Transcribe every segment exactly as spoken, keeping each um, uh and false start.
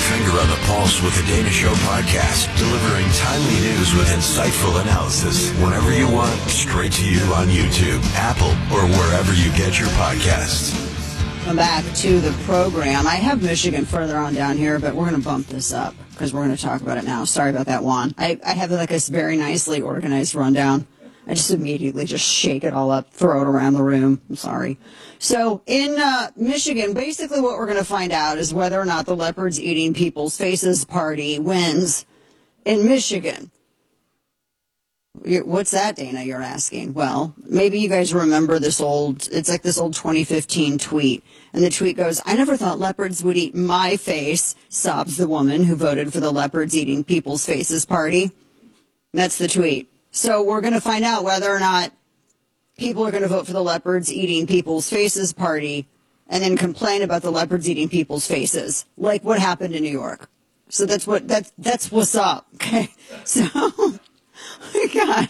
finger on the pulse with the Dana Show podcast, delivering timely news with insightful analysis whenever you want, straight to you on YouTube, Apple, or wherever you get your podcasts. Come back to the program. I have Michigan further on down here, but we're going to bump this up because we're going to talk about it now. Sorry about that, Juan. I, I have like this very nicely organized rundown. I just immediately just shake it all up, throw it around the room. I'm sorry. So in uh, Michigan, basically what we're going to find out is whether or not the Leopards Eating People's Faces party wins in Michigan. What's that, Dana, you're asking? Well, maybe you guys remember this old, it's like this old twenty fifteen tweet. And the tweet goes, I never thought leopards would eat my face, sobs the woman who voted for the Leopards Eating People's Faces party. That's the tweet. So we're going to find out whether or not people are going to vote for the Leopards Eating People's Faces party and then complain about the leopards eating people's faces, like what happened in New York. So that's what that's that's what's up. Okay. So we got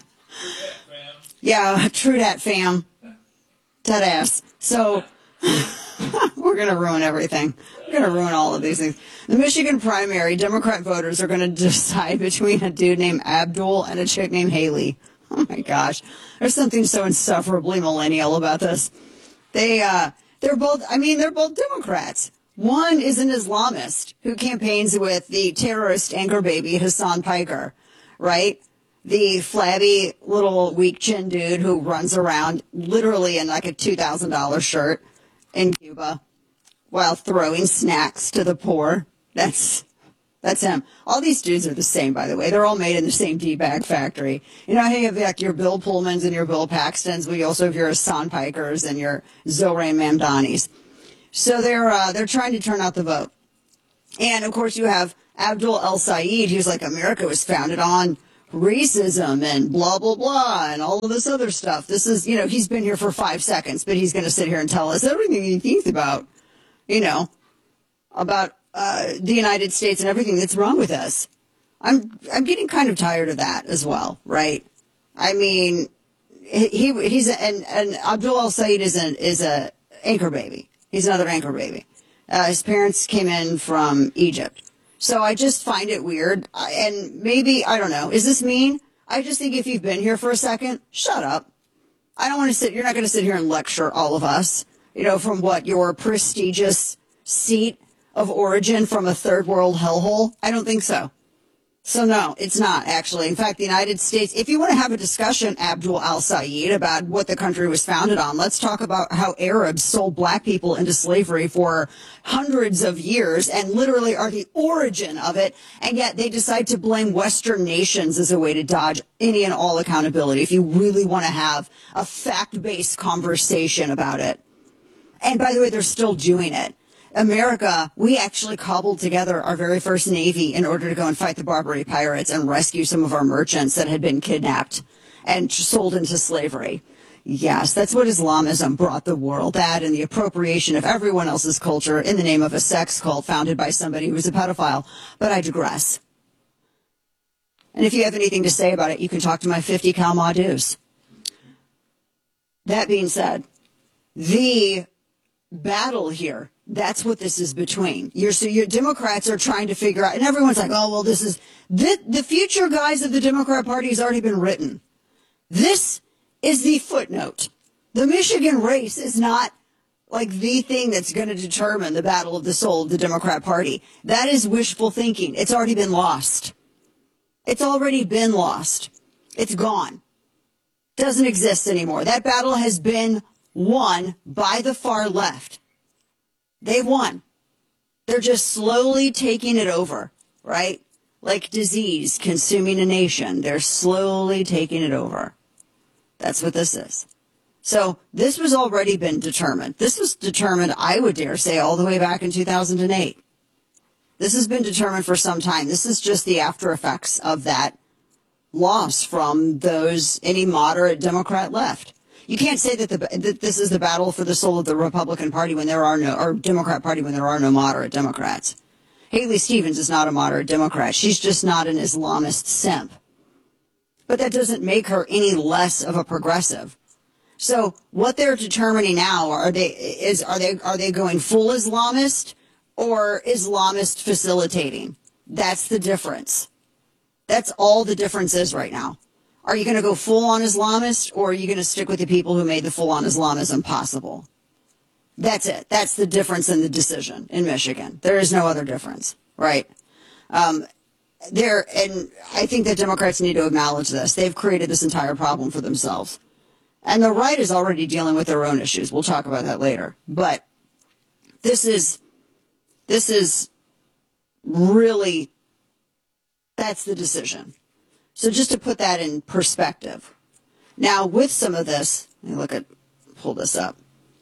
yeah, true dat, fam. Dead ass. So we're going to ruin everything. We're going to ruin all of these things. The Michigan primary, Democrat voters are going to decide between a dude named Abdul and a chick named Haley. Oh, my gosh. There's something so insufferably millennial about this. They, uh, they're both, I mean, they're both Democrats. One is an Islamist who campaigns with the terrorist anchor baby Hassan Piker, right? The flabby little weak chin dude who runs around literally in like a two thousand dollars shirt in Cuba while throwing snacks to the poor. That's that's him. All these dudes are the same, by the way. They're all made in the same D-bag factory. You know how you have like your Bill Pullmans and your Bill Paxtons? We also have your Hassan Pikers and your Zohran Mamdanis. So they're uh, they're trying to turn out the vote. And, of course, you have Abdul El-Sayed, who's like, America was founded on racism and blah, blah, blah, and all of this other stuff. This is, you know, he's been here for five seconds, but he's going to sit here and tell us everything he thinks about, you know, about uh, the United States and everything that's wrong with us. I'm I'm getting kind of tired of that as well, right? I mean, he he's a, and and Abdul El-Sayed is a is a anchor baby. He's another anchor baby. Uh, his parents came in from Egypt. So I just find it weird. And maybe, I don't know, is this mean? I just think if you've been here for a second, shut up. I don't want to sit, you're not going to sit here and lecture all of us, you know, from what, your prestigious seat of origin from a third world hellhole? I don't think so. So no, it's not actually. In fact, the United States, if you want to have a discussion, Abdul El-Sayed, about what the country was founded on, let's talk about how Arabs sold black people into slavery for hundreds of years and literally are the origin of it. And yet they decide to blame Western nations as a way to dodge any and all accountability. If you really want to have a fact-based conversation about it. And by the way, they're still doing it. America, we actually cobbled together our very first Navy in order to go and fight the Barbary pirates and rescue some of our merchants that had been kidnapped and sold into slavery. Yes, that's what Islamism brought the world at, and the appropriation of everyone else's culture in the name of a sex cult founded by somebody who was a pedophile. But I digress. And if you have anything to say about it, you can talk to my fifty cal Madus. That being said, the battle here, that's what this is between. You're, so your Democrats are trying to figure out, and everyone's like, oh, well, this is, the, the future, guys, of the Democrat Party has already been written. This is the footnote. The Michigan race is not like the thing that's going to determine the battle of the soul of the Democrat Party. That is wishful thinking. It's already been lost. It's already been lost. It's gone. Doesn't exist anymore. That battle has been won by the far left. They've won. They're just slowly taking it over, right? Like disease consuming a nation. They're slowly taking it over. That's what this is. So this was already been determined. This was determined, I would dare say, all the way back in two thousand eight. This has been determined for some time. This is just the after effects of that loss from those, any moderate Democrat left. You can't say that, the, that this is the battle for the soul of the Republican Party when there are no, or Democrat Party when there are no moderate Democrats. Haley Stevens is not a moderate Democrat. She's just not an Islamist simp. But that doesn't make her any less of a progressive. So what they're determining now, are they is are they are they going full Islamist, or Islamist facilitating. That's the difference. That's all the difference is right now. Are you going to go full-on Islamist, or are you going to stick with the people who made the full-on Islamism possible? That's it. That's the difference in the decision in Michigan. There is no other difference, right? Um, there, and I think that Democrats need to acknowledge this. They've created this entire problem for themselves. And the right is already dealing with their own issues. We'll talk about that later. But this is, this is really, that's the decision. So just to put that in perspective. Now, with some of this, let me look at, pull this up.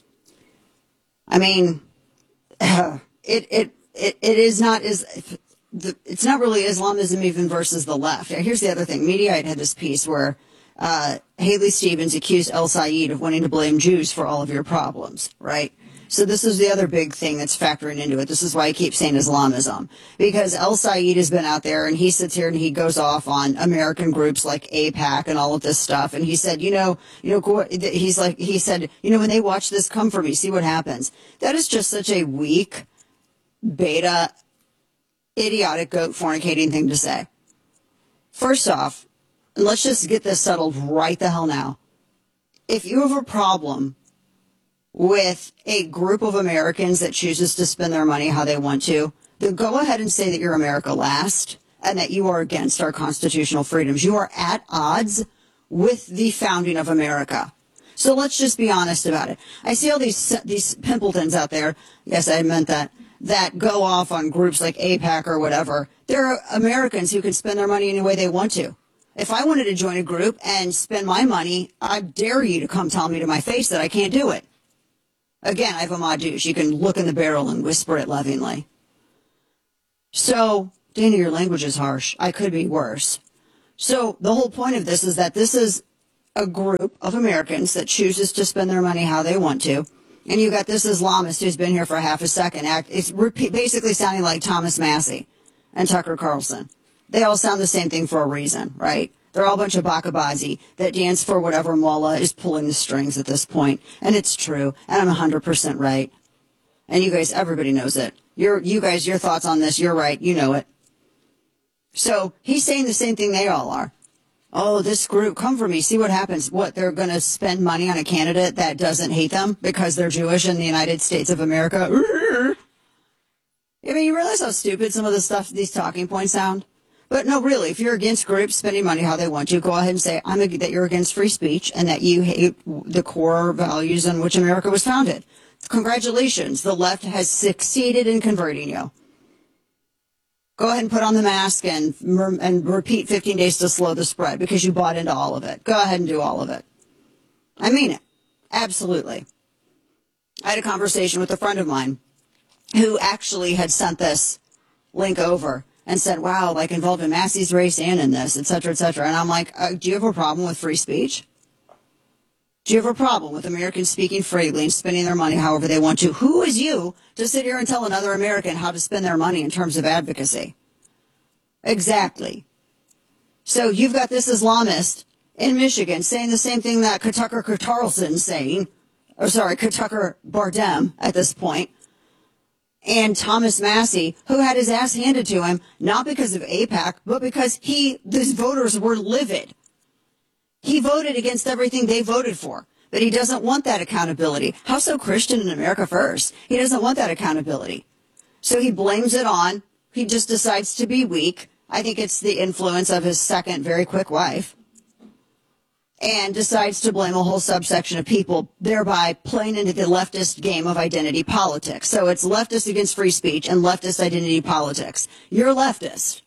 I mean, uh, it, it, it, it is not, is, the, it's not really Islamism even versus the left. Here's the other thing. Mediaite had this piece where uh, Haley Stevens accused El Sayed of wanting to blame Jews for all of your problems, right? So this is the other big thing that's factoring into it. This is why I keep saying Islamism. Because El Sayed has been out there and he sits here and he goes off on American groups like AIPAC and all of this stuff. And he said, you know, you know, he's like, he said, you know, when they watch this come for me, see what happens. That is just such a weak, beta, idiotic, goat fornicating thing to say. First off, and let's just get this settled right the hell now. If you have a problem with a group of Americans that chooses to spend their money how they want to, then go ahead and say that you're America last and that you are against our constitutional freedoms. You are at odds with the founding of America. So let's just be honest about it. I see all these these pimpletons out there, yes, I meant that, that go off on groups like AIPAC or whatever. There are Americans who can spend their money any way they want to. If I wanted to join a group and spend my money, I dare you to come tell me to my face that I can't do it. Again, I have a Madouche. You can look in the barrel and whisper it lovingly. So, Dana, your language is harsh. I could be worse. So the whole point of this is that this is a group of Americans that chooses to spend their money how they want to. And you got this Islamist who's been here for half a second. Act, it's repeat, basically sounding like Thomas Massey and Tucker Carlson. They all sound the same thing for a reason, right? They're all a bunch of bakabazi that dance for whatever mullah is pulling the strings at this point. And it's true. And I'm one hundred percent right. And you guys, everybody knows it. You're, you guys, your thoughts on this, you're right. You know it. So he's saying the same thing they all are. Oh, this group, come for me. See what happens. What, they're going to spend money on a candidate that doesn't hate them because they're Jewish in the United States of America? I mean, you realize how stupid some of the stuff, these talking points sound? But no, really, if you're against groups spending money how they want to, go ahead and say I'm a, that you're against free speech and that you hate the core values on which America was founded. Congratulations. The left has succeeded in converting you. Go ahead and put on the mask and, and repeat fifteen days to slow the spread because you bought into all of it. Go ahead and do all of it. I mean it. Absolutely. I had a conversation with a friend of mine who actually had sent this link over and said, wow, like involved in Massey's race and in this, et cetera, et cetera. And I'm like, uh, do you have a problem with free speech? Do you have a problem with Americans speaking freely and spending their money however they want to? Who is you to sit here and tell another American how to spend their money in terms of advocacy? Exactly. So you've got this Islamist in Michigan saying the same thing that Tucker Carlson's saying, or sorry, Tucker Bardem at this point, and Thomas Massey, who had his ass handed to him, not because of AIPAC, but because he, these voters were livid. He voted against everything they voted for, but he doesn't want that accountability. How so Christian in America first? He doesn't want that accountability. So he blames it on, he just decides to be weak. I think it's the influence of his second very quick wife. And decides to blame a whole subsection of people, thereby playing into the leftist game of identity politics. So it's leftist against free speech and leftist identity politics. You're leftist.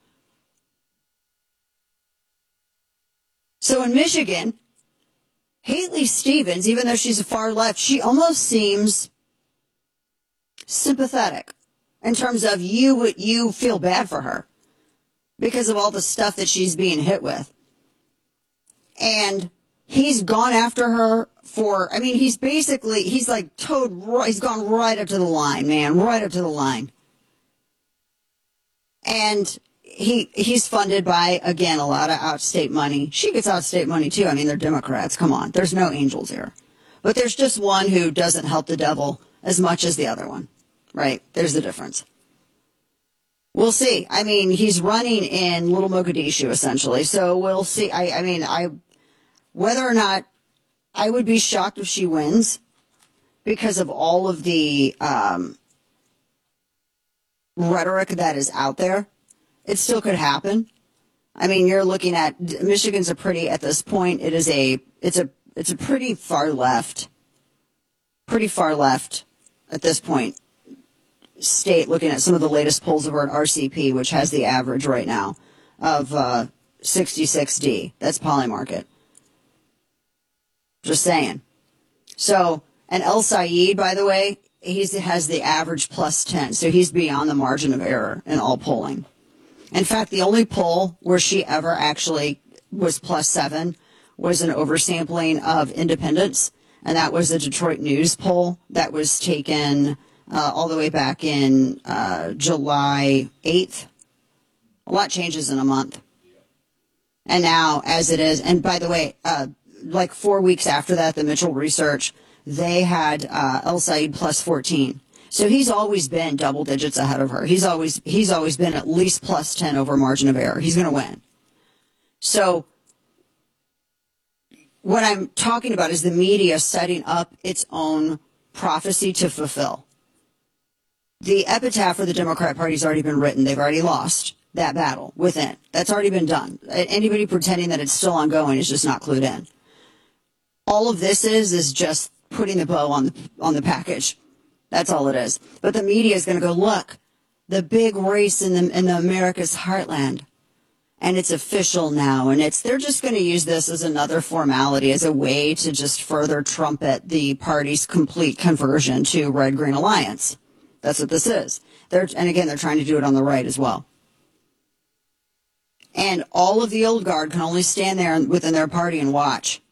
So in Michigan, Haley Stevens, even though she's a far left, she almost seems sympathetic in terms of you, you feel bad for her because of all the stuff that she's being hit with. And he's gone after her for, I mean, he's basically, he's like towed, right, he's gone right up to the line, man, right up to the line. And he he's funded by, again, a lot of outstate money. She gets outstate money, too. I mean, they're Democrats. Come on. There's no angels here. But there's just one who doesn't help the devil as much as the other one, right? There's the difference. we'll see. I mean, he's running in Little Mogadishu, essentially. So we'll see. I, I mean, I whether or not, I would be shocked if she wins because of all of the um, rhetoric that is out there. It still could happen. I mean, you're looking at Michigan's a pretty at this point. It is a it's a it's a pretty far left, pretty far left at this point state. Looking at some of the latest polls over at R C P, which has the average right now of uh, sixty-six D. That's Polymarket. Just saying. So, and El Sayed, by the way, he has the average plus ten. So he's beyond the margin of error in all polling. In fact, the only poll where she ever actually was plus seven was an oversampling of independents, and that was a Detroit News poll that was taken uh, all the way back in uh, July eighth. A lot changes in a month. And now, as it is, and by the way, uh, like four weeks after that, the Mitchell Research, they had uh, El Sayed plus fourteen. So he's always been double digits ahead of her. He's always he's always been at least plus ten over margin of error. He's going to win. So what I'm talking about is the media setting up its own prophecy to fulfill. The epitaph for the Democrat Party has already been written. They've already lost that battle within. That's already been done. Anybody pretending that it's still ongoing is just not clued in. All of this is is just putting the bow on the on the package. That's all it is. But the media is going to go, look, the big race in the in the America's heartland, and it's official now. And it's they're just going to use this as another formality, as a way to just further trumpet the party's complete conversion to red-green alliance. That's what this is. They're and again, they're trying to do it on the right as well. And all of the old guard can only stand there within their party and watch.